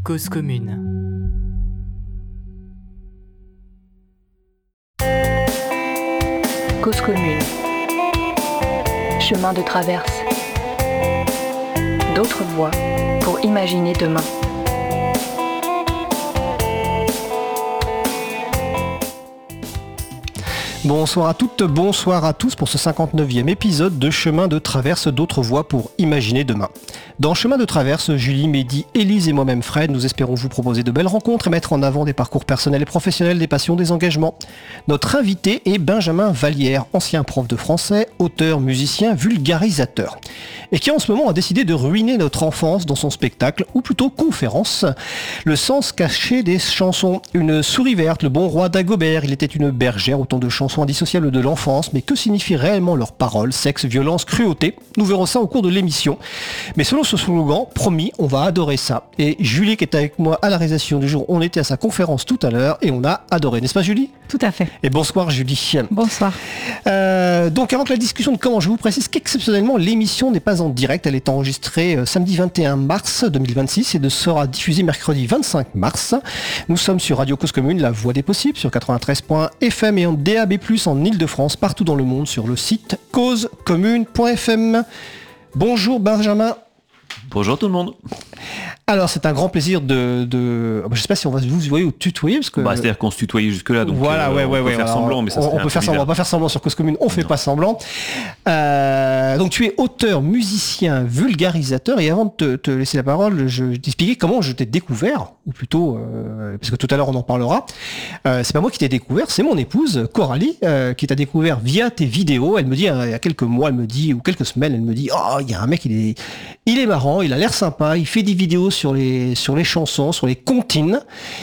Cause commune. Cause commune. Chemin de traverse. D'autres voies pour imaginer demain. Bonsoir à toutes, bonsoir à tous pour ce 59e épisode de Chemin de traverse, d'autres voies pour imaginer demain. Dans Chemin de traverse, Julie, Mehdi, Élise et moi-même Fred, nous espérons vous proposer de belles rencontres et mettre en avant des parcours personnels et professionnels, des passions, des engagements. Notre invité est Benjamin Vallière, ancien prof de français, auteur, musicien, vulgarisateur. Et qui en ce moment a décidé de ruiner notre enfance dans son spectacle, ou plutôt conférence, Le sens caché des chansons. Une souris verte, le bon roi d'Agobert, il était une bergère, autant de chansons indissociables de l'enfance, mais que signifient réellement leurs paroles, sexe, violence, cruauté? Nous verrons ça au cours de l'émission. Mais selon ce slogan, promis, on va adorer ça. Et Julie qui est avec moi à la réalisation du jour, on était à sa conférence tout à l'heure et on a adoré, n'est-ce pas Julie? Tout à fait. Et bonsoir Julie. Bonsoir. Donc avant que la discussion ne commence, je vous précise qu'exceptionnellement l'émission n'est pas en direct, elle est enregistrée samedi 21 mars 2026 et sera diffusée mercredi 25 mars. Nous sommes sur Radio Cause Commune, la voix des possibles, sur 93.fm et en DAB+, en Ile-de-France, partout dans le monde, sur le site causecommune.fm. Bonjour Benjamin. Bonjour tout le monde. Alors c'est un grand plaisir de... Je sais pas si on va vous voyez ou tutoyer parce que... c'est-à-dire qu'on se tutoyait jusque là, donc voilà, on peut faire semblant, mais ça serait on peut faire semblant, on va pas faire semblant sur Cause Commune, on fait pas semblant. Donc tu es auteur, musicien, vulgarisateur, et avant de te laisser la parole, je vais t'expliquer comment je t'ai découvert, ou plutôt, parce que tout à l'heure on en parlera, c'est pas moi qui t'ai découvert, c'est mon épouse, Coralie, qui t'a découvert via tes vidéos. Elle me dit, il y a quelques mois, ou quelques semaines, elle me dit, oh, il y a un mec, il est marrant, il a l'air sympa, il fait des vidéos sur les chansons, sur les comptines,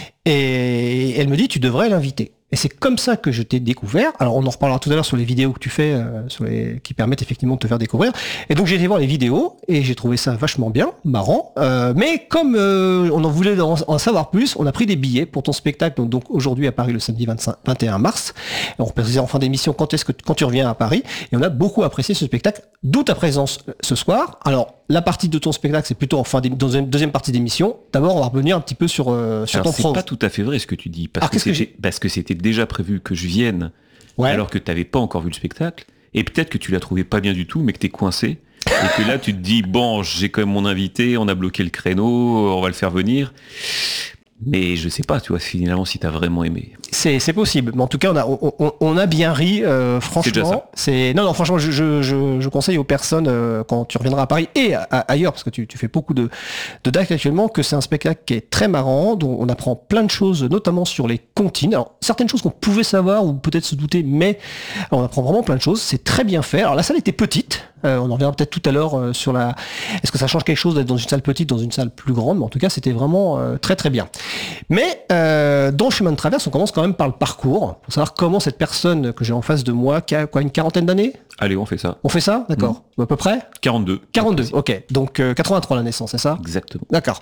et elle me dit tu devrais l'inviter. Et c'est comme ça que je t'ai découvert. Alors on en reparlera tout à l'heure sur les vidéos que tu fais, qui permettent effectivement de te faire découvrir. Et donc j'ai été voir les vidéos et j'ai trouvé ça vachement bien, marrant. Mais comme on en voulait en savoir plus, on a pris des billets pour ton spectacle. Donc aujourd'hui à Paris le samedi 21 mars. Et on précisera en fin d'émission quand tu reviens à Paris. Et on a beaucoup apprécié ce spectacle. D'où ta présence ce soir. Alors la partie de ton spectacle c'est plutôt dans une deuxième partie d'émission. D'abord on va revenir un petit peu sur ton c'est programme. Pas tout à fait vrai ce que tu dis parce que c'était déjà prévu que je vienne alors que tu n'avais pas encore vu le spectacle et peut-être que tu l'as trouvé pas bien du tout mais que tu es coincé et que là tu te dis bon j'ai quand même mon invité, on a bloqué le créneau, on va le faire venir. Mais je sais pas, tu vois, finalement, si t'as vraiment aimé. C'est possible. Mais en tout cas, on a bien ri, franchement. Non, franchement, je conseille aux personnes, quand tu reviendras à Paris et ailleurs, parce que tu fais beaucoup de dates actuellement, que c'est un spectacle qui est très marrant, dont on apprend plein de choses, notamment sur les comptines. Alors, certaines choses qu'on pouvait savoir ou peut-être se douter, mais on apprend vraiment plein de choses. C'est très bien fait. Alors, la salle était petite. On en reviendra peut-être tout à l'heure sur la... Est-ce que ça change quelque chose d'être dans une salle petite, dans une salle plus grande? Mais en tout cas, c'était vraiment très très bien. Mais dans le chemin de traverse, on commence quand même par le parcours, pour savoir comment cette personne que j'ai en face de moi, qui a quoi, une quarantaine d'années? Allez, on fait ça. On fait ça? D'accord. À peu près? 42. 42, ok. Donc 83 la naissance, c'est ça? Exactement. D'accord.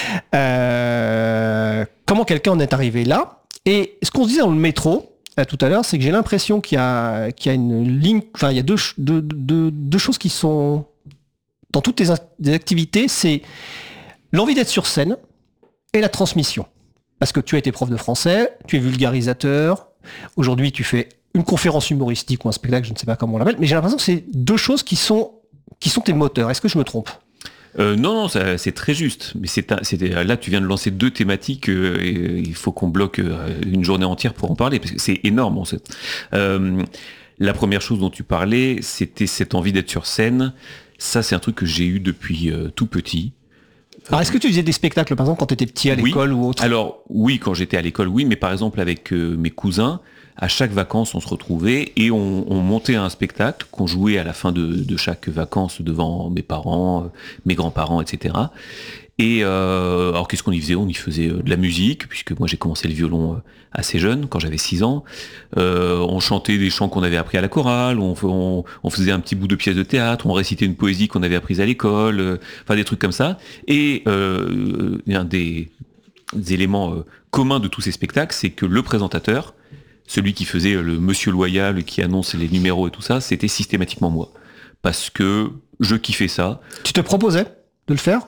Comment quelqu'un en est arrivé là? Et ce qu'on se disait dans le métro, tout à l'heure, c'est que j'ai l'impression qu'il y a une ligne, enfin il y a deux choses qui sont dans toutes tes activités, c'est l'envie d'être sur scène et la transmission. Parce que tu as été prof de français, tu es vulgarisateur, aujourd'hui tu fais une conférence humoristique ou un spectacle, je ne sais pas comment on l'appelle, mais j'ai l'impression que c'est deux choses qui sont tes moteurs. Est-ce que je me trompe? Non, c'est très juste. Mais là, tu viens de lancer deux thématiques. Et il faut qu'on bloque une journée entière pour en parler, parce que c'est énorme en fait. La première chose dont tu parlais, c'était cette envie d'être sur scène. Ça, c'est un truc que j'ai eu depuis tout petit. Alors, est-ce que tu faisais des spectacles, par exemple, quand tu étais petit à l'école ou autre? Alors, oui, quand j'étais à l'école, oui, mais par exemple, avec mes cousins, à chaque vacances, on se retrouvait et on montait un spectacle qu'on jouait à la fin de chaque vacances devant mes parents, mes grands-parents, etc. Et alors qu'est-ce qu'on y faisait? On y faisait de la musique, puisque moi j'ai commencé le violon assez jeune, quand j'avais 6 ans. On chantait des chants qu'on avait appris à la chorale, on faisait un petit bout de pièce de théâtre, on récitait une poésie qu'on avait apprise à l'école, enfin des trucs comme ça. Et un des éléments communs de tous ces spectacles, c'est que le présentateur, celui qui faisait le monsieur loyal, qui annonce les numéros et tout ça, c'était systématiquement moi. Parce que je kiffais ça. Tu te proposais de le faire?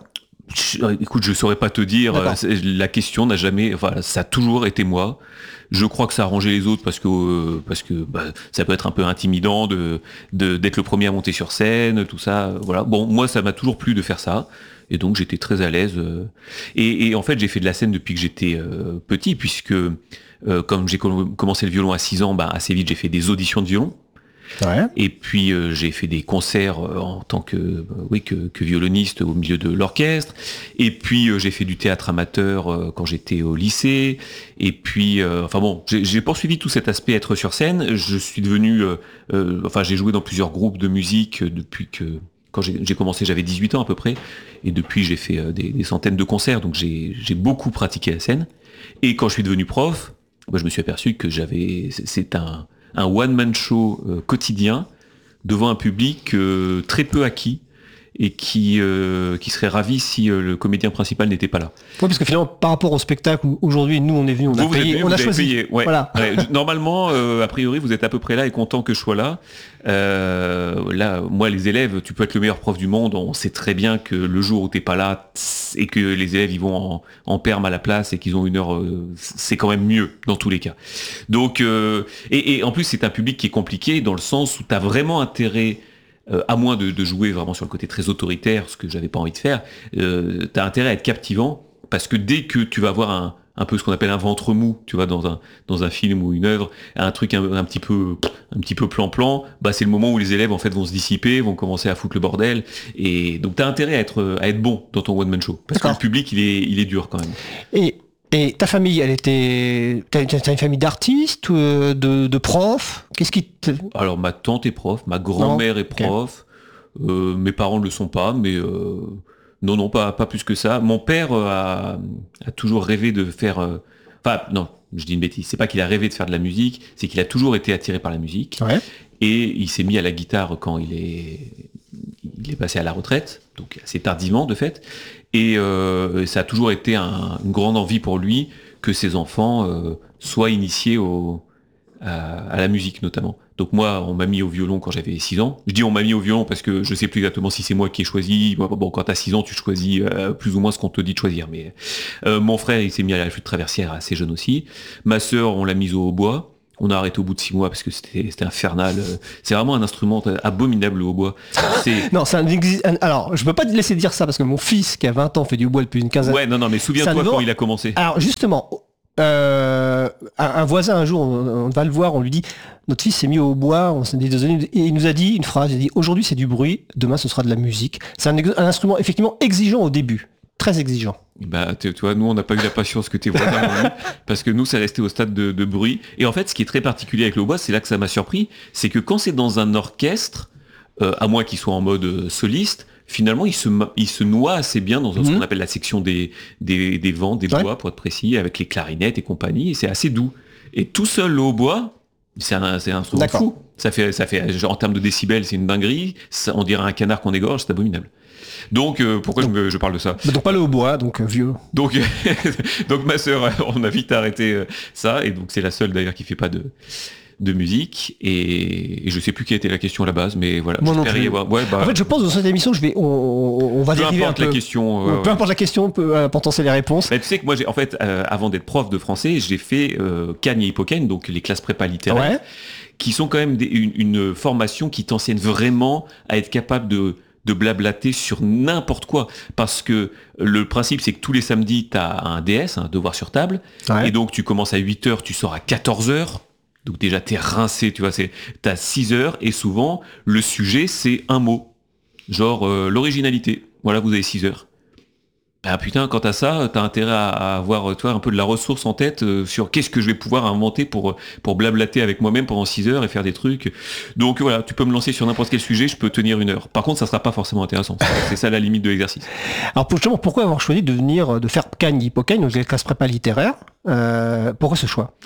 Écoute, je saurais pas te dire. D'accord. La question n'a jamais. Enfin, ça a toujours été moi. Je crois que ça a arrangé les autres parce que ça peut être un peu intimidant d'être le premier à monter sur scène, tout ça. Voilà. Bon, moi, ça m'a toujours plu de faire ça. Et donc j'étais très à l'aise. Et en fait, j'ai fait de la scène depuis que j'étais petit, puisque comme j'ai commencé le violon à 6 ans, assez vite j'ai fait des auditions de violon. Ouais. Et puis j'ai fait des concerts en tant que violoniste au milieu de l'orchestre. Et puis j'ai fait du théâtre amateur quand j'étais au lycée. Et puis j'ai poursuivi tout cet aspect être sur scène. Je suis devenu j'ai joué dans plusieurs groupes de musique depuis que quand j'ai commencé, j'avais 18 ans à peu près. Et depuis j'ai fait des centaines de concerts. Donc j'ai beaucoup pratiqué la scène. Et quand je suis devenu prof, je me suis aperçu que c'est un one-man show quotidien devant un public très peu acquis et qui serait ravi si le comédien principal n'était pas là. Oui, parce que finalement, par rapport au spectacle où aujourd'hui, nous, on est venu, on a payé, on a choisi. Payé, ouais. Voilà. Ouais, normalement, a priori, vous êtes à peu près là et content que je sois là. Là, moi, les élèves, tu peux être le meilleur prof du monde, on sait très bien que le jour où t'es pas là et que les élèves ils vont en perm à la place et qu'ils ont 1 heure, c'est quand même mieux dans tous les cas. Donc, et en plus, c'est un public qui est compliqué dans le sens où t'as vraiment intérêt. À moins de jouer vraiment sur le côté très autoritaire, ce que j'avais pas envie de faire, t'as intérêt à être captivant, parce que dès que tu vas avoir un peu ce qu'on appelle un ventre mou, tu vois, dans un film ou une œuvre, un truc un petit peu plan-plan, c'est le moment où les élèves en fait vont se dissiper, vont commencer à foutre le bordel, et donc t'as intérêt à être bon dans ton one-man show, parce que le public il est dur quand même. Et ta famille, t'as une famille d'artistes, de profs? Qu'est-ce qui te... Alors ma tante est prof, ma grand-mère est prof, mes parents ne le sont pas, mais non, pas plus que ça. Mon père a toujours rêvé de faire... non, je dis une bêtise, c'est pas qu'il a rêvé de faire de la musique, c'est qu'il a toujours été attiré par la musique. Ouais. Et il s'est mis à la guitare quand il est passé à la retraite, donc assez tardivement de fait. Et ça a toujours été une grande envie pour lui que ses enfants soient initiés à la musique notamment. Donc moi, on m'a mis au violon quand j'avais 6 ans. Je dis on m'a mis au violon parce que je sais plus exactement si c'est moi qui ai choisi. Bon, quand t'as 6 ans, tu choisis plus ou moins ce qu'on te dit de choisir. Mais mon frère, il s'est mis à la flûte traversière assez jeune aussi. Ma sœur, on l'a mise au hautbois. On a arrêté au bout de 6 mois parce que c'était infernal. C'est vraiment un instrument abominable, le hautbois. Non, alors, je peux pas te laisser dire ça parce que mon fils qui a 20 ans fait du hautbois depuis une quinzaine. Ouais, non, mais souviens-toi quand il a commencé. Alors justement, un voisin un jour, on va le voir, on lui dit, notre fils s'est mis au hautbois, on s'est dit 2 années, et il nous a dit une phrase, il a dit, aujourd'hui c'est du bruit, demain ce sera de la musique. C'est un instrument effectivement exigeant au début. Très exigeant. Tu vois, nous on n'a pas eu la patience que tes voisins ont eu, parce que nous c'est resté au stade de bruit. Et en fait, ce qui est très particulier avec le hautbois, c'est là que ça m'a surpris, c'est que quand c'est dans un orchestre, à moins qu'il soit en mode soliste, finalement il se noie assez bien dans ce qu'on appelle la section des vents, des bois pour être précis, avec les clarinettes et compagnie, et c'est assez doux. Et tout seul le hautbois, c'est un instrument fou. Ça fait genre, en termes de décibels, c'est une dinguerie. On dirait un canard qu'on égorge, c'est abominable. Donc pourquoi je parle de ça? Donc pas le hautbois, donc vieux. Donc ma sœur, on a vite arrêté ça, et donc c'est la seule d'ailleurs qui fait pas de musique, et je sais plus quelle était la question à la base, mais voilà. Moi non plus. Y avoir... en fait, je pense que dans cette émission, on va dériver un peu. La question, peu importe la question, important c'est les réponses. Tu sais que moi, en fait, avant d'être prof de français, j'ai fait Cagnes et Hippocane, donc les classes prépa littéraires, qui sont quand même une formation qui t'enseigne vraiment à être capable de blablater sur n'importe quoi, parce que le principe c'est que tous les samedis t'as un DS, un devoir sur table, et donc tu commences à 8h, tu sors à 14h, donc déjà t'es rincé, tu vois, t'as 6h, et souvent le sujet c'est un mot, genre l'originalité, voilà, vous avez 6h. Putain, quant à ça, t'as intérêt à avoir, toi, un peu de la ressource en tête sur qu'est-ce que je vais pouvoir inventer pour blablater avec moi-même pendant 6 heures et faire des trucs. Donc voilà, tu peux me lancer sur n'importe quel sujet, je peux tenir 1 heure. Par contre, ça sera pas forcément intéressant. C'est ça la limite de l'exercice. Alors justement, pourquoi avoir choisi de faire Cagnes, Hippocane, donc les classes prépa littéraires? Pourquoi ce choix?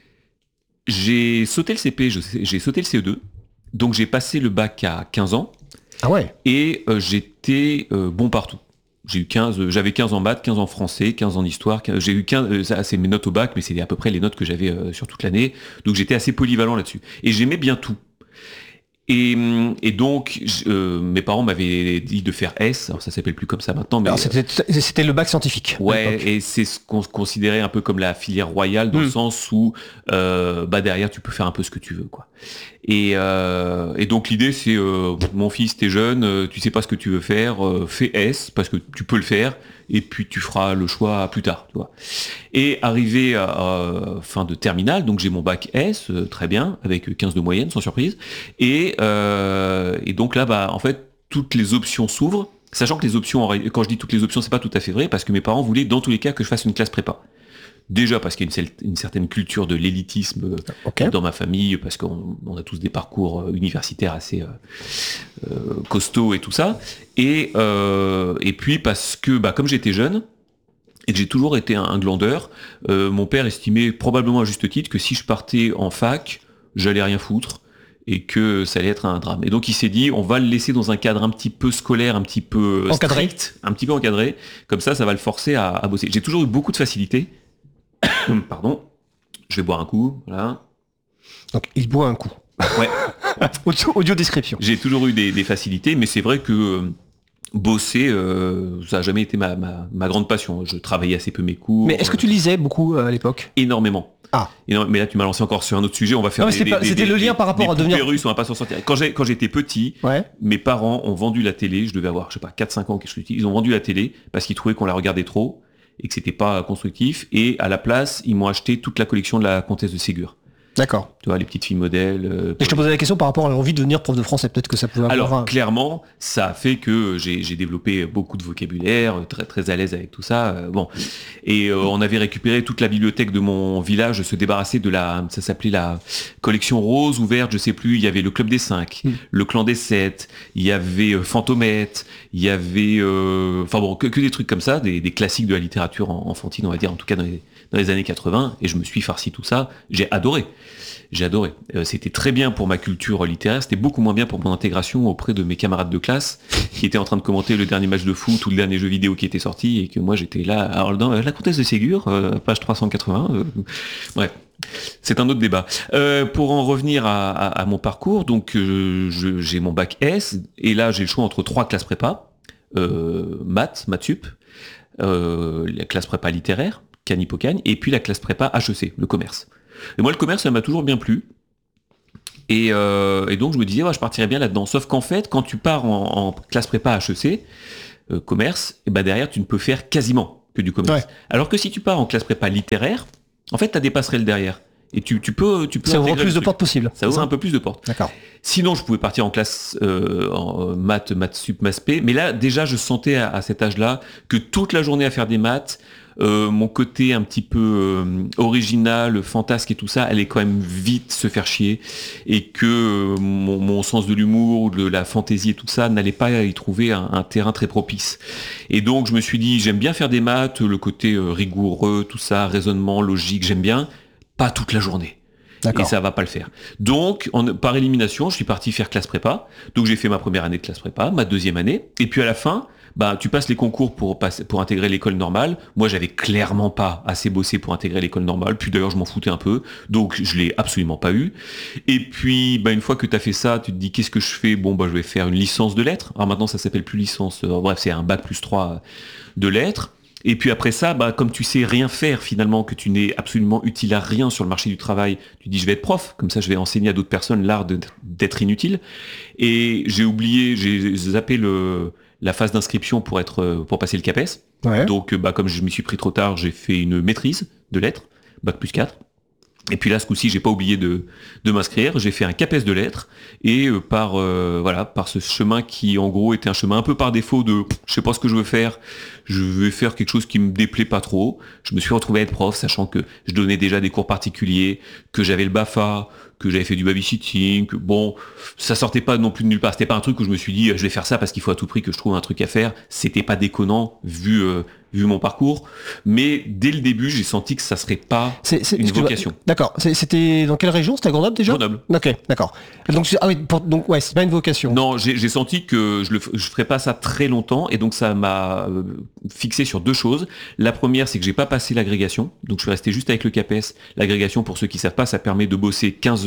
J'ai sauté le CP, j'ai sauté le CE2, donc j'ai passé le bac à 15 ans. Ah ouais. Et j'étais bon partout. J'avais 15 en maths, 15 en français, 15 en histoire, j'ai eu 15, ça c'est mes notes au bac, mais c'est à peu près les notes que j'avais sur toute l'année, donc j'étais assez polyvalent là-dessus. Et j'aimais bien tout. Et donc, mes parents m'avaient dit de faire S, alors ça s'appelle plus comme ça maintenant, mais... Alors, c'était le bac scientifique. Ouais, et c'est ce qu'on considérait un peu comme la filière royale, dans le sens où derrière tu peux faire un peu ce que tu veux, quoi. Et donc l'idée c'est mon fils, t'es jeune, tu sais pas ce que tu veux faire, fais S parce que tu peux le faire, et puis tu feras le choix plus tard, tu vois. Et arrivé à fin de terminale, donc j'ai mon bac S, très bien, avec 15 de moyenne, sans surprise, et donc là, en fait, toutes les options s'ouvrent. Sachant que les options, quand je dis toutes les options, c'est pas tout à fait vrai, parce que mes parents voulaient dans tous les cas que je fasse une classe prépa. Déjà parce qu'il y a une certaine culture de l'élitisme dans ma famille, parce qu'on a tous des parcours universitaires assez costauds et tout ça. Et puis parce que comme j'étais jeune, et que j'ai toujours été un glandeur, mon père estimait probablement à juste titre que si je partais en fac, j'allais rien foutre, et que ça allait être un drame. Et donc il s'est dit, on va le laisser dans un cadre un petit peu scolaire, un petit peu strict, un petit peu encadré, comme ça va le forcer à bosser. J'ai toujours eu beaucoup de facilité. Pardon, je vais boire un coup, voilà. Donc il boit un coup. Ouais. Audio description. J'ai toujours eu des facilités, mais c'est vrai que bosser, ça n'a jamais été ma grande passion. Je travaillais assez peu mes cours. Mais est-ce que tu lisais beaucoup à l'époque ? Énormément. Ah. Mais là tu m'as lancé encore sur un autre sujet, on va faire c'était le lien par rapport à devenir russe, on va pas s'en sortir. Quand j'étais petit, mes parents ont vendu la télé, je devais avoir, je sais pas, 4-5 ans, quelque chose. Ils ont vendu la télé parce qu'ils trouvaient qu'on la regardait trop et que c'était pas constructif, et à la place, ils m'ont acheté toute la collection de la comtesse de Ségur. D'accord. Tu vois, les petites filles modèles. Et je te posais la question par rapport à l'envie de devenir prof de français, peut-être que ça pouvait avoir... Alors, clairement, ça a fait que j'ai développé beaucoup de vocabulaire, très très à l'aise avec tout ça. On avait récupéré toute la bibliothèque de mon village, se débarrasser de ça s'appelait la collection rose ou verte, je sais plus. Il y avait le Club des 5, le Clan des 7, il y avait Fantomette, il y avait... que des trucs comme ça, des classiques de la littérature enfantine, on va dire, en tout cas dans les années 80, et je me suis farci tout ça. J'ai adoré. C'était très bien pour ma culture littéraire, c'était beaucoup moins bien pour mon intégration auprès de mes camarades de classe qui étaient en train de commenter le dernier match de foot ou le dernier jeu vidéo qui était sorti, et que moi j'étais là, alors dans la comtesse de Ségur, page 380, bref. C'est un autre débat. Pour en revenir à mon parcours, donc j'ai mon bac S, et là j'ai le choix entre 3 classes prépa, maths sup, la classe prépa littéraire, Cagnes-Hippocagne, et puis la classe prépa HEC, le commerce. Et moi, le commerce, ça m'a toujours bien plu. Et donc, je me disais, je partirais bien là-dedans. Sauf qu'en fait, quand tu pars en classe prépa HEC, commerce, et derrière, tu ne peux faire quasiment que du commerce. Ouais. Alors que si tu pars en classe prépa littéraire, en fait, tu as des passerelles derrière. Et tu peux ça ouvre plus de portes possibles. Ça ouvre un peu plus de portes. D'accord. Sinon, je pouvais partir en classe en maths sup, maths spé. Mais là, déjà, je sentais à cet âge-là que toute la journée à faire des maths, mon côté un petit peu original, fantasque et tout ça, allait quand même vite se faire chier, et que mon sens de l'humour, de la fantaisie et tout ça n'allait pas y trouver un terrain très propice. Et donc je me suis dit, j'aime bien faire des maths, le côté rigoureux, tout ça, raisonnement, logique, j'aime bien, pas toute la journée. D'accord. Et ça va pas le faire. Donc, par élimination, je suis parti faire classe prépa. Donc j'ai fait ma première année de classe prépa, ma deuxième année, et puis à la fin, tu passes les concours pour intégrer l'école normale. Moi, j'avais clairement pas assez bossé pour intégrer l'école normale. Puis d'ailleurs, je m'en foutais un peu. Donc, je l'ai absolument pas eu. Et puis, une fois que tu as fait ça, tu te dis, qu'est-ce que je fais ? Je vais faire une licence de lettres. Alors maintenant, ça s'appelle plus licence. Bref, c'est un bac plus 3 de lettres. Et puis après ça, comme tu sais rien faire finalement, que tu n'es absolument utile à rien sur le marché du travail, tu dis je vais être prof, comme ça je vais enseigner à d'autres personnes l'art d'être inutile. Et j'ai zappé la phase d'inscription pour passer le CAPES. Ouais. Donc comme je m'y suis pris trop tard, j'ai fait une maîtrise de lettres, bac plus 4. Et puis là, ce coup-ci, j'ai pas oublié de m'inscrire. J'ai fait un CAPES de lettres, et par ce chemin qui, en gros, était un chemin un peu par défaut de je sais pas ce que je veux faire. Je vais faire quelque chose qui me déplaît pas trop. Je me suis retrouvé à être prof, sachant que je donnais déjà des cours particuliers, que j'avais le BAFA, que j'avais fait du babysitting, que ça sortait pas non plus de nulle part. C'était pas un truc où je me suis dit je vais faire ça parce qu'il faut à tout prix que je trouve un truc à faire. C'était pas déconnant vu mon parcours, mais dès le début j'ai senti que ça serait pas une vocation. D'accord. C'était dans quelle région ? C'était à Grenoble déjà ? Grenoble. Ok, d'accord. Donc c'est pas une vocation. Non, j'ai senti que je ferais pas ça très longtemps, et donc ça m'a fixé sur 2 choses. La première, c'est que j'ai pas passé l'agrégation, donc je suis resté juste avec le CAPES. L'agrégation, pour ceux qui savent pas, ça permet de bosser 15 heures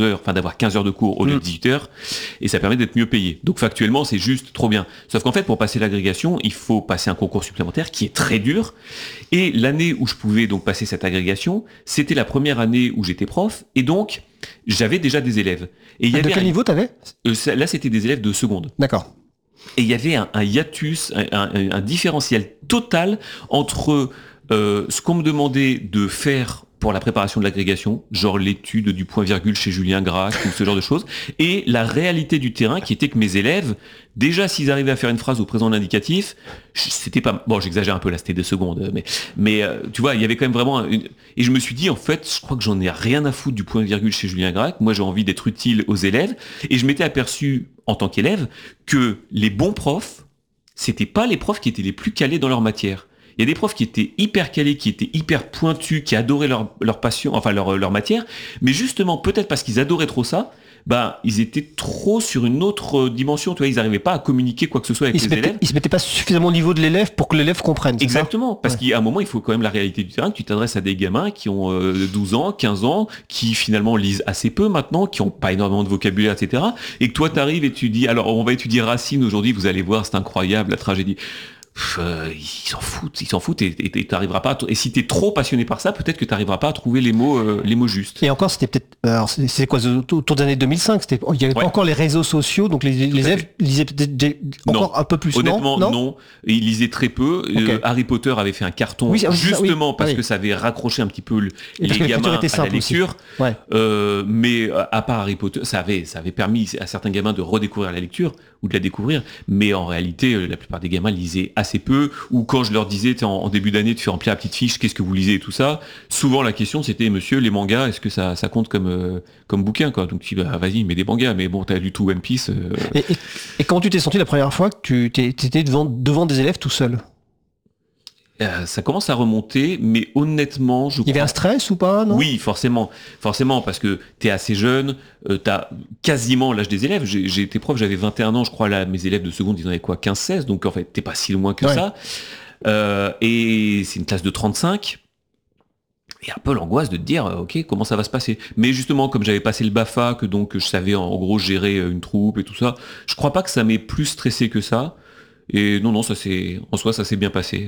heures, enfin d'avoir 15 heures de cours au lieu de 18 heures, et ça permet d'être mieux payé. Donc factuellement, c'est juste trop bien. Sauf qu'en fait, pour passer l'agrégation, il faut passer un concours supplémentaire qui est très dur. Et l'année où je pouvais donc passer cette agrégation, c'était la première année où j'étais prof, et donc j'avais déjà des élèves. Et De quel niveau t'avais ? Là, c'était des élèves de seconde. D'accord. Et il y avait un hiatus, un différentiel total entre ce qu'on me demandait de faire pour la préparation de l'agrégation, genre l'étude du point-virgule chez Julien Gracq ou ce genre de choses, et la réalité du terrain qui était que mes élèves, déjà s'ils arrivaient à faire une phrase au présent de l'indicatif, c'était pas... Bon, j'exagère un peu là, c'était 2 secondes, mais tu vois, il y avait quand même vraiment... Et je me suis dit, en fait, je crois que j'en ai rien à foutre du point-virgule chez Julien Gracq, moi j'ai envie d'être utile aux élèves, et je m'étais aperçu, en tant qu'élève, que les bons profs, c'était pas les profs qui étaient les plus calés dans leur matière. Il y a des profs qui étaient hyper calés, qui étaient hyper pointus, qui adoraient leur passion, enfin leur matière, mais justement, peut-être parce qu'ils adoraient trop ça, bah, ils étaient trop sur une autre dimension, tu vois, ils n'arrivaient pas à communiquer quoi que ce soit avec les élèves. Ils se mettaient pas suffisamment au niveau de l'élève pour que l'élève comprenne. Exactement, parce qu'à un moment, il faut quand même la réalité du terrain, que tu t'adresses à des gamins qui ont 12 ans, 15 ans, qui finalement lisent assez peu maintenant, qui ont pas énormément de vocabulaire, etc. Et que toi, t'arrives et tu dis, alors on va étudier Racine aujourd'hui, vous allez voir, c'est incroyable, la tragédie. Ils s'en foutent et t'arriveras pas et si t'es trop passionné par ça, peut-être que t'arriveras pas à trouver les mots justes. Et encore, c'était peut-être, alors c'est quoi, autour des années 2005, il y avait pas encore les réseaux sociaux, donc les élèves lisaient peut-être encore un peu plus. Honnêtement, non. Ils lisaient très peu. Okay. Harry Potter avait fait un carton justement parce que ça avait raccroché un petit peu les gamins à la lecture. Ouais. Mais à part Harry Potter, ça avait permis à certains gamins de redécouvrir la lecture ou de la découvrir. Mais en réalité, la plupart des gamins lisaient assez peu, ou quand je leur disais en début d'année de faire remplir la petite fiche, qu'est-ce que vous lisez et tout ça, souvent la question c'était, monsieur, les mangas, est-ce que ça compte comme bouquin, quoi. Donc tu dis, bah vas-y, mets des mangas, mais bon, t'as lu tout One Piece. Et comment tu t'es senti la première fois que tu étais devant des élèves tout seul ? Ça commence à remonter, mais honnêtement, Il y avait un stress ou pas, non ? Oui, forcément, parce que t'es assez jeune, t'as quasiment l'âge des élèves. J'ai été prof, j'avais 21 ans, je crois, là, mes élèves de seconde, ils en avaient quoi, 15-16, donc en fait, t'es pas si loin que ça. Et c'est une classe de 35. Et un peu l'angoisse de te dire, ok, comment ça va se passer ? Mais justement, comme j'avais passé le BAFA, que donc je savais en gros gérer une troupe et tout ça, je crois pas que ça m'ait plus stressé que ça. Et non, ça s'est bien passé.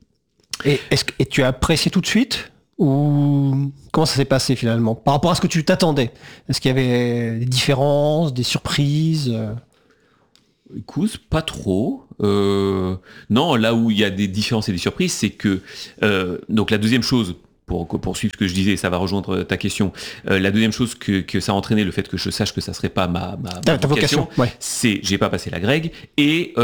Et tu as apprécié tout de suite ? Ou comment ça s'est passé finalement par rapport à ce que tu t'attendais ? Est-ce qu'il y avait des différences, des surprises ? Écoute, pas trop. Non, là où il y a des différences et des surprises, c'est que donc la deuxième chose, pour poursuivre ce que je disais, ça va rejoindre ta question. La deuxième chose que ça a entraîné, le fait que je sache que ça serait pas ma vocation, c'est j'ai pas passé la greg et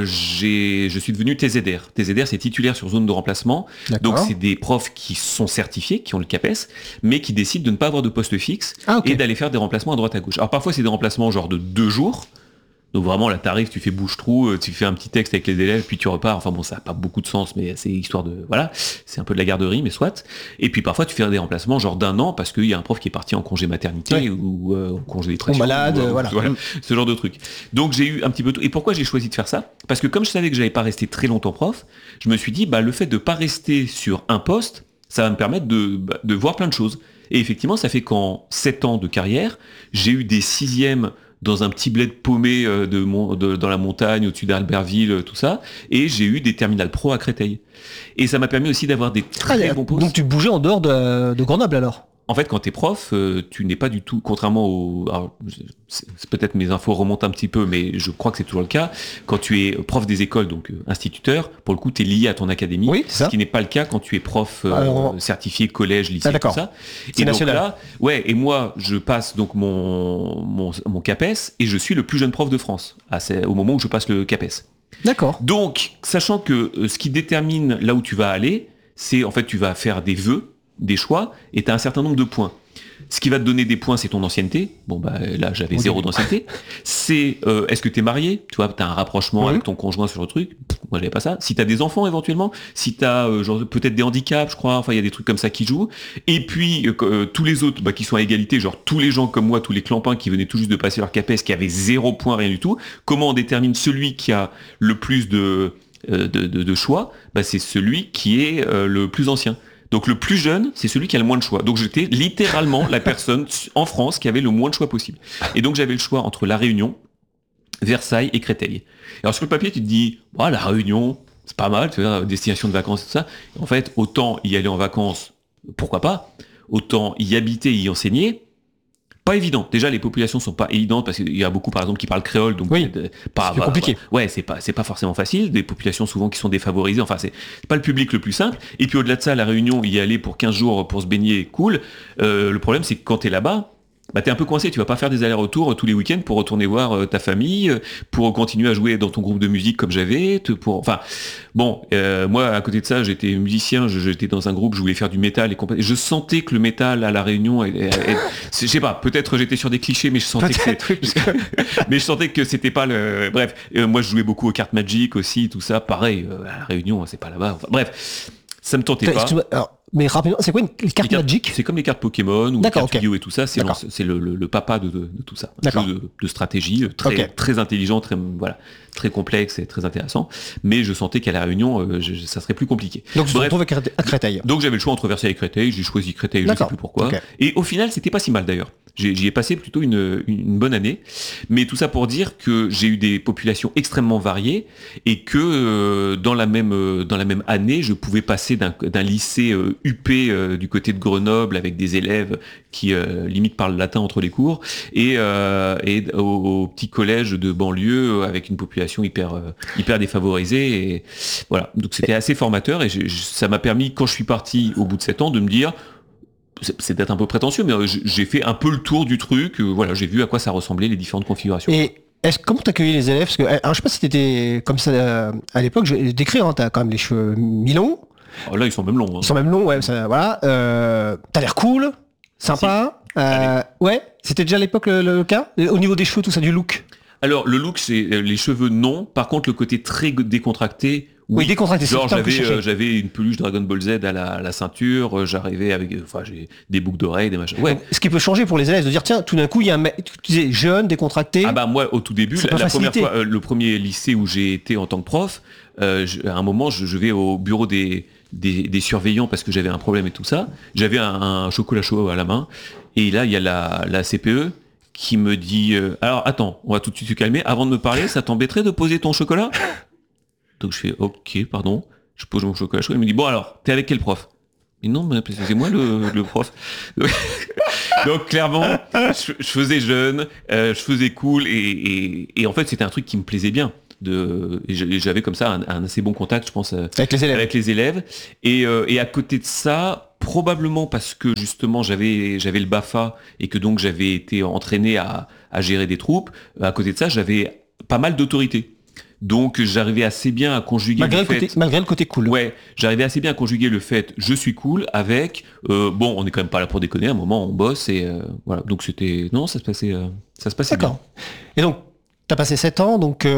je suis devenu TZR. TZR, c'est titulaire sur zone de remplacement. D'accord. Donc c'est des profs qui sont certifiés, qui ont le CAPES, mais qui décident de ne pas avoir de poste fixe et d'aller faire des remplacements à droite à gauche. Alors parfois c'est des remplacements genre de 2 jours. Donc vraiment, là, t'arrives, tu fais bouche-trou, tu fais un petit texte avec les élèves, puis tu repars. Enfin bon, ça n'a pas beaucoup de sens, mais c'est histoire de... Voilà, c'est un peu de la garderie, mais soit. Et puis parfois, tu fais des remplacements genre d'1 an, parce qu'il y a un prof qui est parti en congé maternité ou en congé dépression. Ou malade, voilà. Ce genre de truc. Donc j'ai eu un petit peu... Et pourquoi j'ai choisi de faire ça ? Parce que comme je savais que j'allais pas rester très longtemps prof, je me suis dit, le fait de pas rester sur un poste, ça va me permettre de voir plein de choses. Et effectivement, ça fait qu'en 7 ans de carrière, j'ai eu des 6e dans un petit bled paumé dans la montagne, au-dessus d'Albertville, tout ça, et j'ai eu des terminales pro à Créteil. Et ça m'a permis aussi d'avoir des très bons postes. Donc tu bougeais en dehors de Grenoble alors ? En fait, quand t'es prof, tu n'es pas du tout, contrairement au... Alors, c'est peut-être mes infos remontent un petit peu, mais je crois que c'est toujours le cas. Quand tu es prof des écoles, donc instituteur, pour le coup, tu es lié à ton académie. Oui, ce qui n'est pas le cas quand tu es prof certifié, collège, lycée, tout ça. C'est national. Donc là, et moi, je passe donc mon CAPES et je suis le plus jeune prof de France au moment où je passe le CAPES. D'accord. Donc, sachant que ce qui détermine là où tu vas aller, c'est en fait, tu vas faire des vœux, des choix, et tu as un certain nombre de points. Ce qui va te donner des points, c'est ton ancienneté. Bon, là, j'avais 0 d'ancienneté. C'est, est-ce que tu es marié ? Tu vois, tu as un rapprochement avec ton conjoint sur le truc. Moi, j'avais pas ça. Si tu as des enfants, éventuellement. Si tu as peut-être des handicaps, je crois. Enfin, il y a des trucs comme ça qui jouent. Et puis, tous les autres qui sont à égalité, genre tous les gens comme moi, tous les clampins qui venaient tout juste de passer leur CAPES, qui avaient 0 point, rien du tout. Comment on détermine celui qui a le plus de choix ? C'est celui qui est le plus ancien. Donc le plus jeune, c'est celui qui a le moins de choix. Donc j'étais littéralement la personne en France qui avait le moins de choix possible. Et donc j'avais le choix entre La Réunion, Versailles et Créteil. Alors sur le papier, tu te dis, La Réunion, c'est pas mal, tu vois, destination de vacances et tout ça. En fait, autant y aller en vacances, pourquoi pas, autant y habiter, y enseigner, pas évident. Déjà, les populations sont pas évidentes parce qu'il y a beaucoup, par exemple, qui parlent créole, donc oui, c'est compliqué. Ouais, c'est pas forcément facile. Des populations souvent qui sont défavorisées. Enfin, c'est pas le public le plus simple. Et puis au-delà de ça, La Réunion, y aller pour 15 jours pour se baigner, cool. Le problème, c'est que quand t'es là-bas, t'es un peu coincé, tu vas pas faire des allers-retours tous les week-ends pour retourner voir ta famille, pour continuer à jouer dans ton groupe de musique comme j'avais, moi à côté de ça, j'étais musicien, j'étais dans un groupe, je voulais faire du métal et compagnie. Je sentais que le métal à La Réunion, je sais pas, peut-être j'étais sur des clichés, mais je sentais mais je sentais que c'était pas le. Bref, moi je jouais beaucoup aux cartes Magic aussi, tout ça, pareil, à La Réunion, c'est pas là-bas. Enfin, bref, ça me tentait pas. Alors, mais rapidement, c'est quoi les cartes Magic? C'est comme les cartes Pokémon ou les cartes Yu-Gi-Oh et tout ça, c'est le papa de tout ça. Un jeu de stratégie très intelligent, très complexe et très intéressant. Mais je sentais qu'à La Réunion, ça serait plus compliqué. Donc je me retrouve à Créteil. Donc j'avais le choix entre Versailles et Créteil, j'ai choisi Créteil, je ne sais plus pourquoi. Et au final, c'était pas si mal d'ailleurs. J'y ai passé plutôt une bonne année. Mais tout ça pour dire que j'ai eu des populations extrêmement variées et que dans la même année, je pouvais passer d'un lycée UP du côté de Grenoble avec des élèves qui limite parlent latin entre les cours et au petit collège de banlieue avec une population hyper défavorisée. Et voilà. Donc c'était assez formateur et ça m'a permis, quand je suis parti au bout de 7 ans, de me dire, c'est peut-être un peu prétentieux, mais j'ai fait un peu le tour du truc. J'ai vu à quoi ça ressemblait les différentes configurations. Et comment t'accueillais les élèves? Parce que, alors, je sais pas si t'étais comme ça à l'époque. Je vais décrire, t'as quand même les cheveux mi-longs. Oh, là, ils sont même longs. Hein. Ils sont même longs, ouais. Voilà. T'as l'air cool, sympa. Ouais. C'était déjà à l'époque le cas. Au niveau des cheveux, tout ça, du look. Alors le look, c'est les cheveux non. Par contre, le côté très décontracté. Oui, décontracté. Genre j'avais une peluche Dragon Ball Z à la ceinture, j'arrivais avec, j'ai des boucles d'oreilles, des machins. Ouais. Ce qui peut changer pour les élèves, de dire tiens, tout d'un coup il y a un mec, tu disais jeune, décontracté. Ah moi au tout début, la première fois, le premier lycée où j'ai été en tant que prof, à un moment je vais au bureau des surveillants parce que j'avais un problème et tout ça. J'avais un chocolat chaud à la main et là il y a la CPE qui me dit alors attends, on va tout de suite se calmer. Avant de me parler, ça t'embêterait de poser ton chocolat? Donc je fais ok, pardon, je pose mon chocolat chaud. Il me dit bon alors, t'es avec quel prof? Mais non, mais c'est moi le prof. Donc clairement, je faisais jeune, je faisais cool et en fait c'était un truc qui me plaisait bien. J'avais comme ça un assez bon contact, je pense, avec les élèves. Et à côté de ça, probablement parce que justement j'avais le BAFA et que donc j'avais été entraîné à gérer des troupes. À côté de ça, j'avais pas mal d'autorité. Donc j'arrivais assez bien à conjuguer malgré le côté cool. Ouais, j'arrivais assez bien à conjuguer le fait je suis cool avec on est quand même pas là pour déconner, à un moment on bosse et voilà. Donc ça se passait D'accord. bien. Et donc t'as passé 7 ans, donc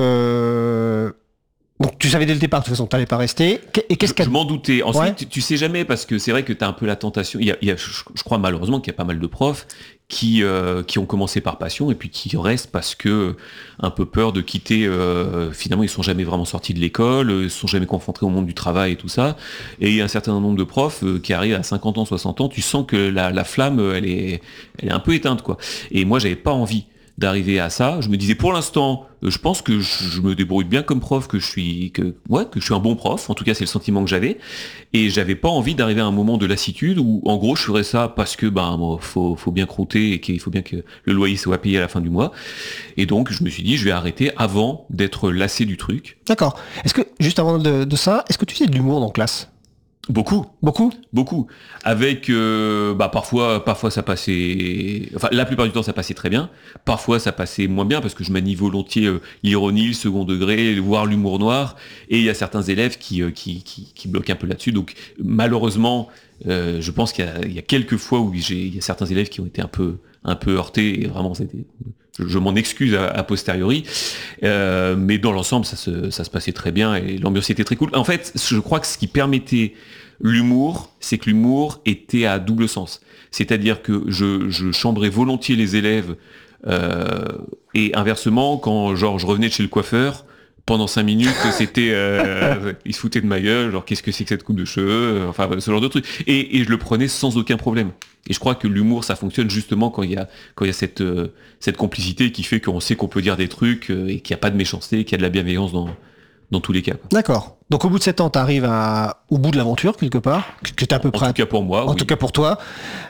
tu savais dès le départ de toute façon que t'allais pas rester. Et je m'en doutais. Ensuite, tu sais jamais parce que c'est vrai que t'as un peu la tentation. Je crois malheureusement qu'il y a pas mal de profs qui ont commencé par passion et puis qui restent parce que un peu peur de quitter. Finalement, ils sont jamais vraiment sortis de l'école, ils sont jamais confrontés au monde du travail et tout ça. Et il y a un certain nombre de profs qui arrivent à 50 ans, 60 ans, tu sens que la flamme, elle est un peu éteinte, quoi. Et moi, j'avais pas envie d'arriver à ça. Je me disais pour l'instant, je pense que je me débrouille bien comme prof, que je suis un bon prof. En tout cas, c'est le sentiment que j'avais. Et j'avais pas envie d'arriver à un moment de lassitude où, en gros, je ferais ça parce que faut bien croûter et qu'il faut bien que le loyer soit payé à la fin du mois. Et donc, je me suis dit, je vais arrêter avant d'être lassé du truc. D'accord. Est-ce que juste avant de ça, est-ce que tu faisais de l'humour dans classe? Beaucoup. Avec parfois ça passait. Enfin, la plupart du temps ça passait très bien. Parfois ça passait moins bien parce que je manie volontiers l'ironie, le second degré, voire l'humour noir. Et il y a certains élèves qui bloquent un peu là-dessus. Donc malheureusement, je pense qu'il y a quelques fois où il y a certains élèves qui ont été un peu heurtés. Et vraiment, je m'en excuse a posteriori. Mais dans l'ensemble, ça se passait très bien et l'ambiance était très cool. En fait, je crois que ce qui permettait l'humour, c'est que l'humour était à double sens. C'est-à-dire que je chambrais volontiers les élèves et inversement, quand je revenais de chez le coiffeur, pendant 5 minutes, c'était, il se foutait de ma gueule, genre qu'est-ce que c'est que cette coupe de cheveux, enfin ce genre de truc. Et je le prenais sans aucun problème. Et je crois que l'humour, ça fonctionne justement quand il y a cette complicité qui fait qu'on sait qu'on peut dire des trucs et qu'il n'y a pas de méchanceté, qu'il y a de la bienveillance dans tous les cas, quoi. D'accord. Donc au bout de 7 ans, tu arrives au bout de l'aventure, quelque part, que tu es à peu près... En tout cas pour moi, En tout cas pour toi.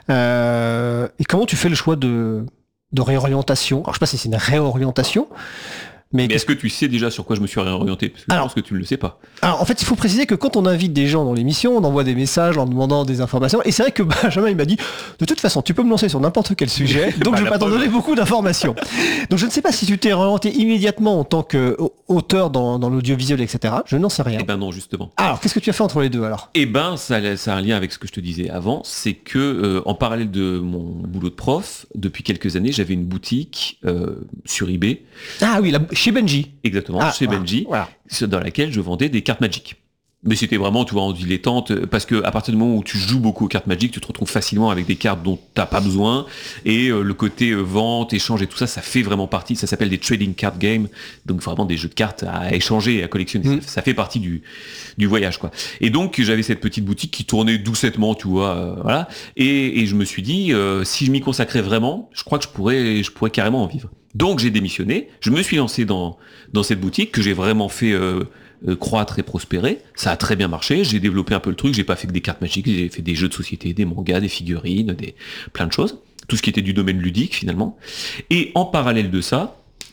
Et comment tu fais le choix de réorientation? Alors je sais pas si c'est une réorientation, mais est-ce que tu sais déjà sur quoi je me suis réorienté? Parce que je pense que tu ne le sais pas. Alors en fait, il faut préciser que quand on invite des gens dans l'émission, on envoie des messages en demandant des informations. Et c'est vrai que Benjamin, il m'a dit, de toute façon, tu peux me lancer sur n'importe quel sujet, donc je vais pas t'en donner beaucoup d'informations. Donc je ne sais pas si tu t'es réorienté immédiatement en tant qu'auteur dans l'audiovisuel, etc. Je n'en sais rien. Eh ben non, justement. Alors, qu'est-ce que tu as fait entre les deux alors? Eh ben, ça a un lien avec ce que je te disais avant, c'est que en parallèle de mon boulot de prof, depuis quelques années, j'avais une boutique sur eBay. Ah oui, chez Benji. Exactement, chez Benji, dans laquelle je vendais des cartes Magic. Mais c'était vraiment, tu vois, en dilettante, parce que à partir du moment où tu joues beaucoup aux cartes Magic, tu te retrouves facilement avec des cartes dont t'as pas besoin, et le côté vente, échange et tout ça, ça fait vraiment partie, ça s'appelle des trading card games, donc vraiment des jeux de cartes à échanger et à collectionner, ça fait partie du voyage, quoi. Et donc j'avais cette petite boutique qui tournait doucettement, tu vois, voilà, et je me suis dit, si je m'y consacrais vraiment, je crois que je pourrais carrément en vivre. Donc j'ai démissionné, je me suis lancé dans cette boutique que j'ai vraiment fait croître et prospérer. Ça a très bien marché, j'ai développé un peu le truc, j'ai pas fait que des cartes magiques, j'ai fait des jeux de société, des mangas, des figurines, plein de choses, tout ce qui était du domaine ludique finalement. Et en parallèle de ça,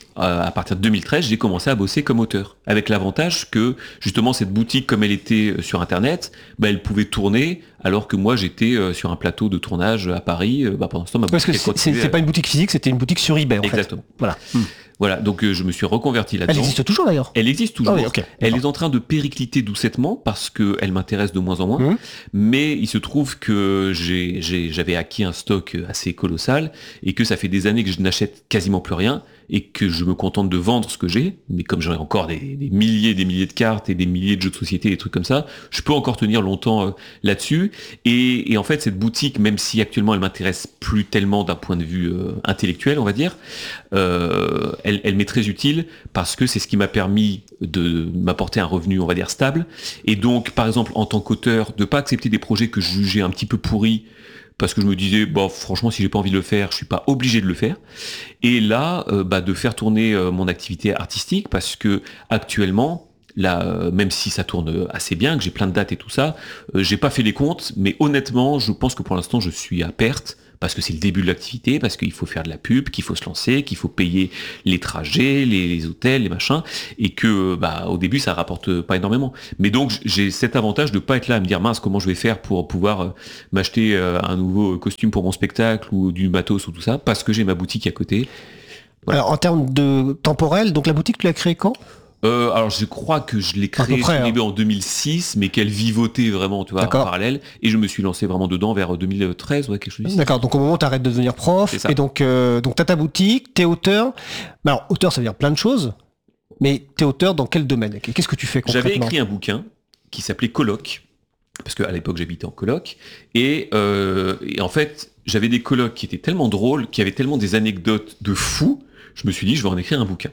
à partir de 2013, j'ai commencé à bosser comme auteur, avec l'avantage que justement cette boutique, comme elle était sur internet, elle pouvait tourner alors que moi j'étais sur un plateau de tournage à Paris. Pendant ce temps, ma boutique, parce que c'est pas une boutique physique, c'était une boutique sur eBay. Exactement. Fait. Voilà. Voilà, donc je me suis reconverti là-dedans. Elle existe toujours d'ailleurs. Elle existe toujours. Ah oui, okay. Elle est en train de péricliter doucettement parce qu'elle m'intéresse de moins en moins. Mais il se trouve que j'avais acquis un stock assez colossal et que ça fait des années que je n'achète quasiment plus rien et que je me contente de vendre ce que j'ai. Mais comme j'en ai encore des milliers et des milliers de cartes et des milliers de jeux de société, des trucs comme ça, je peux encore tenir longtemps là-dessus. Et en fait, cette boutique, même si actuellement elle m'intéresse plus tellement d'un point de vue intellectuel, on va dire, elle m'est très utile parce que c'est ce qui m'a permis de m'apporter un revenu, on va dire, stable. Et donc, par exemple, en tant qu'auteur, de pas accepter des projets que je jugeais un petit peu pourris parce que je me disais, franchement, si j'ai pas envie de le faire, je suis pas obligé de le faire. Et là, de faire tourner mon activité artistique parce que actuellement, là, même si ça tourne assez bien, que j'ai plein de dates et tout ça, j'ai pas fait les comptes, mais honnêtement, je pense que pour l'instant, je suis à perte. Parce que c'est le début de l'activité, parce qu'il faut faire de la pub, qu'il faut se lancer, qu'il faut payer les trajets, les hôtels, les machins, et que au début ça rapporte pas énormément. Mais donc j'ai cet avantage de pas être là à me dire mince comment je vais faire pour pouvoir m'acheter un nouveau costume pour mon spectacle ou du matos ou tout ça, parce que j'ai ma boutique à côté. Voilà. Alors en termes de temporel, donc la boutique tu l'as créée quand ? Alors je crois que je l'ai créée sur eBay en 2006, mais qu'elle vivotait vraiment, tu vois, en parallèle, et je me suis lancé vraiment dedans vers 2013, quelque chose. D'accord, donc au moment où tu arrêtes de devenir prof, et donc t'as ta boutique, t'es auteur. Alors auteur ça veut dire plein de choses, mais t'es auteur dans quel domaine ? Qu'est-ce que tu fais concrètement ? J'avais écrit un bouquin qui s'appelait Coloc, parce qu'à l'époque j'habitais en coloc, et en fait j'avais des colocs qui étaient tellement drôles, qui avaient tellement des anecdotes de fous, je me suis dit je vais en écrire un bouquin.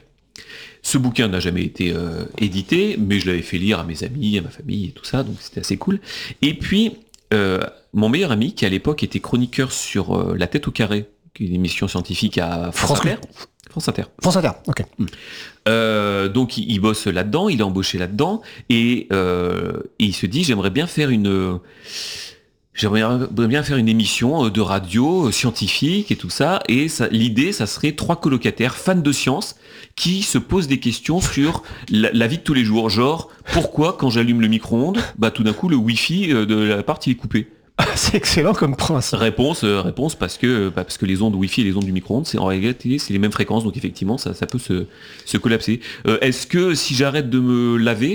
Ce bouquin n'a jamais été édité, mais je l'avais fait lire à mes amis, à ma famille et tout ça, donc c'était assez cool. Et puis, mon meilleur ami, qui à l'époque était chroniqueur sur La Tête au Carré, qui est une émission scientifique à France Inter. France Inter, ok. Donc il bosse là-dedans, il est embauché là-dedans, et il se dit, j'aimerais bien faire une émission de radio scientifique et tout ça, et l'idée, ça serait 3 colocataires fans de science qui se posent des questions sur la vie de tous les jours, genre pourquoi quand j'allume le micro-ondes, tout d'un coup le wifi de l'appart il est coupé. C'est excellent comme principe. Réponse parce que les ondes wifi et les ondes du micro-ondes, en réalité c'est les mêmes fréquences, donc effectivement ça peut se collapser. Est-ce que si j'arrête de me laver,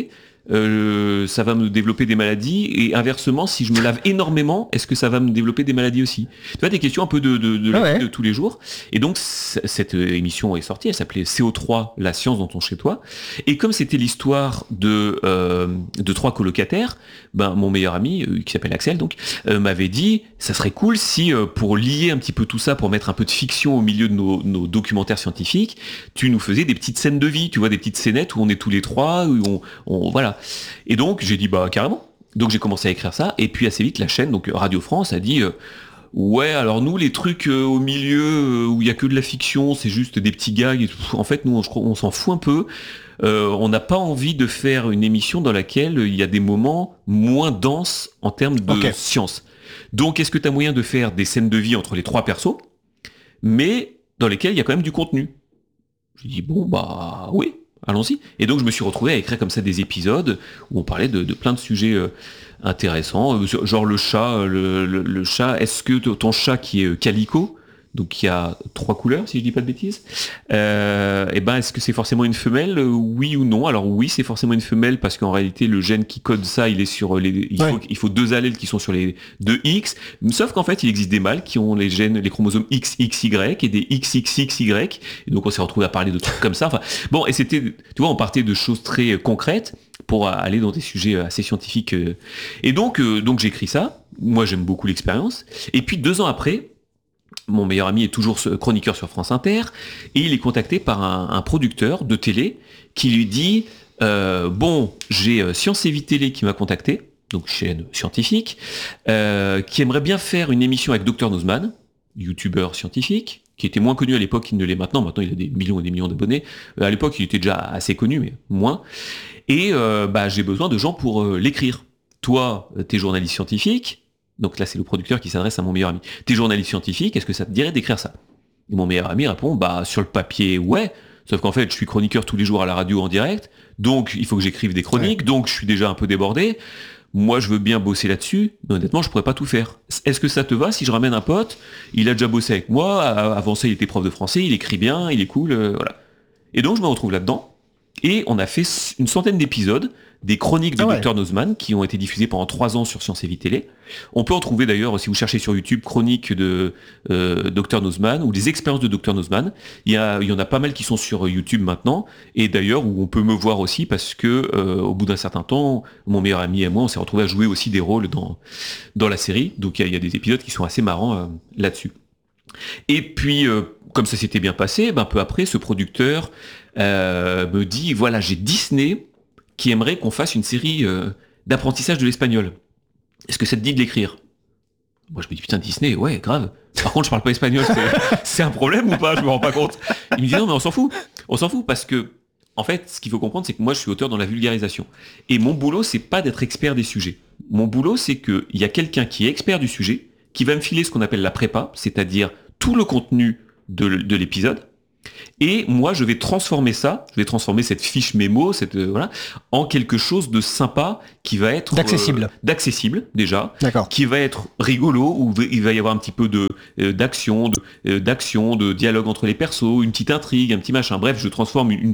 ça va me développer des maladies, et inversement, si je me lave énormément, est-ce que ça va me développer des maladies aussi? Tu vois, des questions un peu de la vie de tous les jours. Et donc cette émission est sortie, elle s'appelait CO3, la science dans ton chez toi. Et comme c'était l'histoire de 3 colocataires, mon meilleur ami qui s'appelle Axel donc m'avait dit ça serait cool si pour lier un petit peu tout ça, pour mettre un peu de fiction au milieu de nos documentaires scientifiques, tu nous faisais des petites scènes de vie, tu vois, des petites scénettes où on est tous les trois, où on voilà. Et donc j'ai dit carrément. Donc j'ai commencé à écrire ça, et puis assez vite la chaîne, donc Radio France, a dit ouais, alors nous les trucs au milieu où il y a que de la fiction, c'est juste des petits gags et tout. En fait nous on s'en fout un peu. On n'a pas envie de faire une émission dans laquelle il y a des moments moins denses en termes de science. Donc est-ce que tu as moyen de faire des scènes de vie entre les 3 persos, mais dans lesquelles il y a quand même du contenu? Je dis oui, allons-y. Et donc je me suis retrouvé à écrire comme ça des épisodes où on parlait de plein de sujets intéressants, genre le chat, le chat. Est-ce que ton chat qui est calico, donc qui a 3 couleurs si je dis pas de bêtises, est-ce que c'est forcément une femelle, oui ou non? Alors oui, c'est forcément une femelle parce qu'en réalité le gène qui code ça, il est sur il faut 2 allèles qui sont sur les 2 X, sauf qu'en fait il existe des mâles qui ont les gènes, les chromosomes XXY et des XXXY, et donc on s'est retrouvé à parler de trucs comme ça. Et c'était, tu vois, on partait de choses très concrètes pour aller dans des sujets assez scientifiques, et donc j'écris ça. Moi j'aime beaucoup l'expérience, et puis 2 ans après, mon meilleur ami est toujours chroniqueur sur France Inter, et il est contacté par un producteur de télé qui lui dit j'ai Science et Vie Télé qui m'a contacté, donc chaîne scientifique, qui aimerait bien faire une émission avec Dr Nozman, youtubeur scientifique, qui était moins connu à l'époque qu'il ne l'est maintenant. Maintenant il a des millions et des millions d'abonnés. À l'époque il était déjà assez connu, mais moins. Et j'ai besoin de gens pour l'écrire. Toi, t'es journaliste scientifique. Donc là, c'est le producteur qui s'adresse à mon meilleur ami. T'es journaliste scientifique, est-ce que ça te dirait d'écrire ça? Et mon meilleur ami répond, sur le papier, ouais. Sauf qu'en fait, je suis chroniqueur tous les jours à la radio en direct, donc il faut que j'écrive des chroniques, donc je suis déjà un peu débordé. Moi, je veux bien bosser là-dessus, mais honnêtement, je pourrais pas tout faire. Est-ce que ça te va si je ramène un pote? Il a déjà bossé avec moi, avant ça, il était prof de français, il écrit bien, il est cool, voilà. Et donc, je me retrouve là-dedans, et on a fait une centaine d'épisodes, des chroniques de Dr Nozman qui ont été diffusées pendant 3 ans sur Science et Vie Télé. On peut en trouver d'ailleurs, si vous cherchez sur YouTube, chroniques de Dr Nozman ou des expériences de Dr Nozman. Il y en a pas mal qui sont sur YouTube maintenant, et d'ailleurs où on peut me voir aussi parce que au bout d'un certain temps, mon meilleur ami et moi, on s'est retrouvés à jouer aussi des rôles dans la série. Donc il y a des épisodes qui sont assez marrants là-dessus. Et puis, comme ça s'était bien passé, peu après, ce producteur me dit, voilà, j'ai Disney qui aimerait qu'on fasse une série d'apprentissage de l'espagnol. Est-ce que ça te dit de l'écrire? Moi je me dis putain, Disney, ouais, grave. Par contre je parle pas espagnol, c'est un problème ou pas? Je me rends pas compte. Il me dit non mais on s'en fout parce que en fait ce qu'il faut comprendre c'est que moi je suis auteur dans la vulgarisation. Et mon boulot c'est pas d'être expert des sujets. Mon boulot c'est qu'il y a quelqu'un qui est expert du sujet, qui va me filer ce qu'on appelle la prépa, c'est-à-dire tout le contenu de l'épisode. Et moi, je vais transformer cette fiche mémo, en quelque chose de sympa qui va être d'accessible déjà, qui va être rigolo, où il va y avoir un petit peu d'action, de dialogue entre les persos, une petite intrigue, un petit machin. Bref, je transforme une